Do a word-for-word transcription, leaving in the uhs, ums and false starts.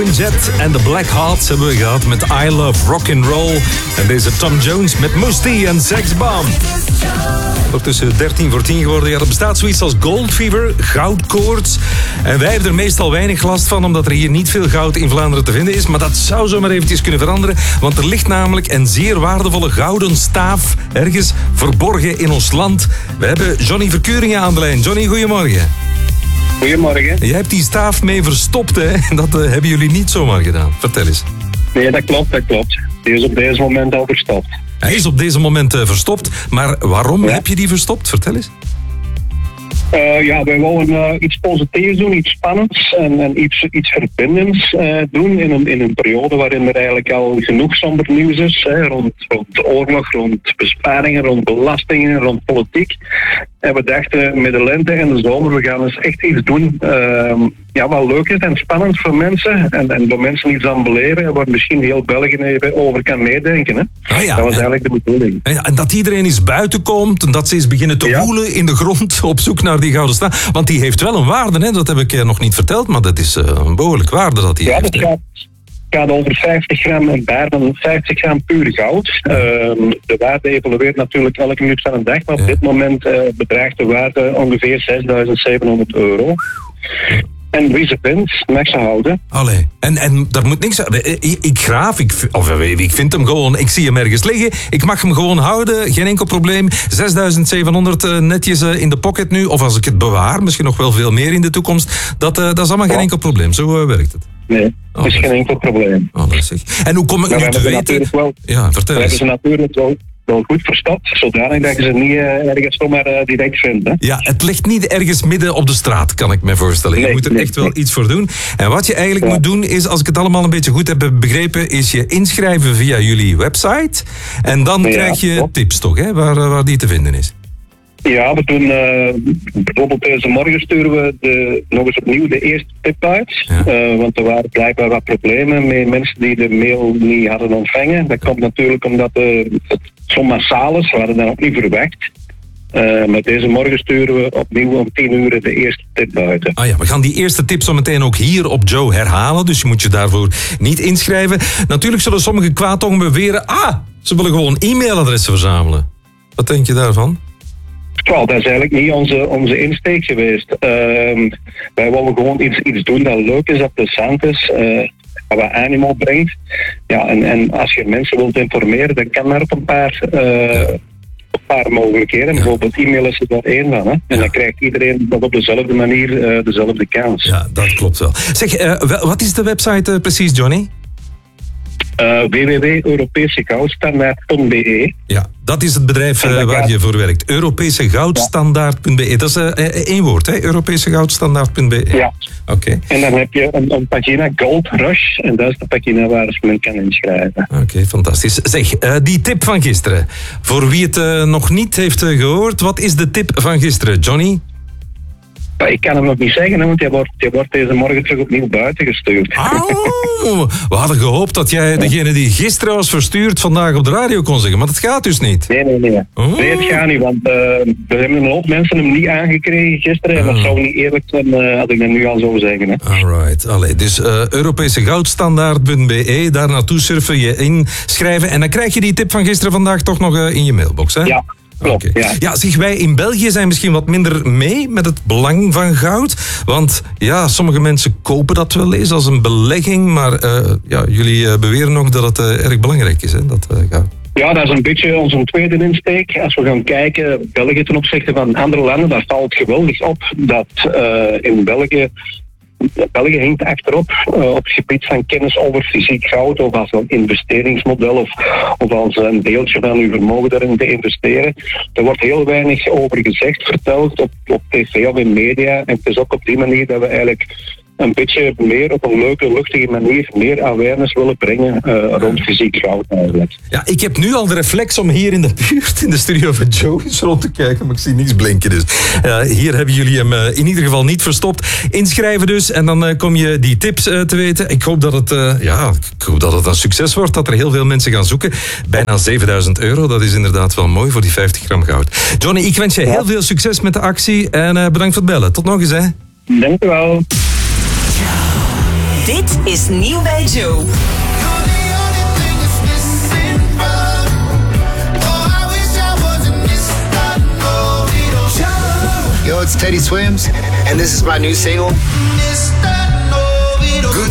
Joan Jett en The Black Hearts hebben we gehad met I Love Rock'n'Roll. En deze Tom Jones met Moostie en Sex Bomb. Ondertussen dertien voor tien geworden. Ja, er bestaat zoiets als gold fever, goudkoorts. En wij hebben er meestal weinig last van, omdat er hier niet veel goud in Vlaanderen te vinden is. Maar dat zou zomaar eventjes kunnen veranderen. Want er ligt namelijk een zeer waardevolle gouden staaf ergens verborgen in ons land. We hebben Johnny Verkeuringen aan de lijn. Johnny, goedemorgen. Goedemorgen. Jij hebt die staaf mee verstopt, hè? Dat uh, hebben jullie niet zomaar gedaan. Vertel eens. Nee, dat klopt, dat klopt. Die is op deze moment al verstopt. Hij is op deze moment uh, verstopt, maar waarom ja. heb je die verstopt? Vertel eens. Uh, ja, wij willen uh, iets positiefs doen, iets spannends en, en iets, iets verbindends uh, doen in een, in een periode waarin er eigenlijk al genoeg somber nieuws is, hè, rond, rond de oorlog, rond besparingen, rond belastingen, rond politiek. En we dachten met de lente en de zomer, we gaan eens echt iets doen uh, ja, wat leuk is en spannend voor mensen en, en waar mensen iets aan beleven en waar misschien heel België even over kan meedenken. Hè. Ah ja, dat was en, eigenlijk de bedoeling. En dat iedereen eens buiten komt en dat ze eens beginnen te ja. woelen in de grond op zoek naar die gouden staaf. Want die heeft wel een waarde, hè? Dat heb ik nog niet verteld, maar dat is uh, een behoorlijk waarde dat die ja, heeft. Ja, dat gaat, gaat over vijftig gram en daar dan vijftig gram puur goud. Uh, de waarde evolueert natuurlijk elke minuut van de dag, maar op ja. dit moment uh, bedraagt de waarde ongeveer zesduizend zevenhonderd euro. Ja. En wie ze vindt, mag ze houden. Allee, en, en daar moet niks aan. Ik, ik graaf, ik, of ik vind hem gewoon, ik zie hem ergens liggen. Ik mag hem gewoon houden, geen enkel probleem. zesduizend zevenhonderd uh, netjes uh, in de pocket nu. Of als ik het bewaar, misschien nog wel veel meer in de toekomst. Dat, uh, dat is allemaal geen enkel probleem. Zo uh, werkt het. Nee, dat is oh, geen enkel probleem. Oh, zeg. En hoe kom ik maar nu te weten? Wel, ja, vertel we eens. hebben ze natuurlijk wel... wel goed verstopt, zodanig dat je ze niet uh, ergens zomaar uh, direct vindt. Hè? Ja, het ligt niet ergens midden op de straat, kan ik me voorstellen. Nee, je moet er nee, echt wel nee. iets voor doen. En wat je eigenlijk ja. moet doen is, als ik het allemaal een beetje goed heb begrepen, is je inschrijven via jullie website. En dan ja, krijg je klopt. tips toch, hè, waar, waar die te vinden is. Ja, we doen uh, bijvoorbeeld deze morgen sturen we de, nog eens opnieuw de eerste tip uit. Ja. Uh, want er waren blijkbaar wat problemen met mensen die de mail niet hadden ontvangen. Dat komt natuurlijk omdat uh, het zo massaal is. We hadden dat ook niet verwacht. Uh, met deze morgen sturen we opnieuw om tien uur de eerste tip buiten. Ah ja, we gaan die eerste tip zo meteen ook hier op Joe herhalen. Dus je moet je daarvoor niet inschrijven. Natuurlijk zullen sommige kwaadtongen beweren... Ah, ze willen gewoon e-mailadressen verzamelen. Wat denk je daarvan? Well, dat is eigenlijk niet onze, onze insteek geweest. Uh, wij willen gewoon iets, iets doen dat leuk is, dat plezant is, uh, wat animo brengt. Ja, en, en als je mensen wilt informeren, dan kan daar op een paar, uh, een paar mogelijkheden. Ja. Bijvoorbeeld e-mail is er daar één van. Hè? En ja. dan krijgt iedereen dat op dezelfde manier uh, dezelfde kans. Ja, dat klopt wel. Zeg, uh, wat is de website uh, precies, Johnny? Uh, w w w punt europese goudstandaard punt b e. Ja, dat is het bedrijf uh, waar gaat... je voor werkt. Europese goudstandaard punt b e. Dat is uh, één woord, hè? Europese goudstandaard punt b e. Ja. Oké. Okay. En dan heb je een, een pagina Gold Rush. En dat is de pagina waar men kan inschrijven. Oké, okay, fantastisch. Zeg, uh, die tip van gisteren. Voor wie het uh, nog niet heeft uh, gehoord, wat is de tip van gisteren, Johnny? Ik kan hem nog niet zeggen, hè, want die wordt, die wordt deze morgen terug opnieuw buiten gestuurd. Oh, we hadden gehoopt dat jij degene die gisteren was verstuurd vandaag op de radio kon zeggen, maar dat gaat dus niet. Nee, nee, nee. Oh. Nee, het gaat niet, want uh, we hebben een hoop mensen hem niet aangekregen gisteren. En oh. dat zou niet eerlijk zijn, uh, had ik dat nu al zo zeggen. Hè. Alright, allee, dus uh, Europese goudstandaard punt b e, daar naartoe surfen, je inschrijven en dan krijg je die tip van gisteren vandaag toch nog uh, in je mailbox, hè? Ja. Klopt, okay. ja. ja, zeg, wij in België zijn misschien wat minder mee met het belang van goud. Want ja, sommige mensen kopen dat wel eens als een belegging. Maar uh, ja, jullie uh, beweren ook dat het uh, erg belangrijk is, hè, dat uh, goud. Ja, dat is een beetje onze tweede insteek. Als we gaan kijken, België ten opzichte van andere landen, daar valt geweldig op dat uh, in België... België hinkt achterop uh, op het gebied van kennis over fysiek goud of als een investeringsmodel of, of als een deeltje van uw vermogen daarin te investeren. Er wordt heel weinig over gezegd, verteld op, op tv of in media. En het is ook op die manier dat we eigenlijk een beetje meer op een leuke, luchtige manier meer awareness willen brengen uh, rond fysiek goud eigenlijk. Ja, ik heb nu al de reflex om hier in de buurt, in de studio van Joe, eens rond te kijken, maar ik zie niets blinken. Dus uh, hier hebben jullie hem uh, in ieder geval niet verstopt. Inschrijven dus en dan uh, kom je die tips uh, te weten. Ik hoop dat het, uh, ja, ik hoop dat het een succes wordt, dat er heel veel mensen gaan zoeken. Bijna zevenduizend euro, dat is inderdaad wel mooi voor die vijftig gram goud. Johnny, ik wens je heel veel succes met de actie en uh, bedankt voor het bellen. Tot nog eens, hè. Dank u wel. Dit is Nieuw bij Joe. Yo, it's Teddy Swims, and this is my new single.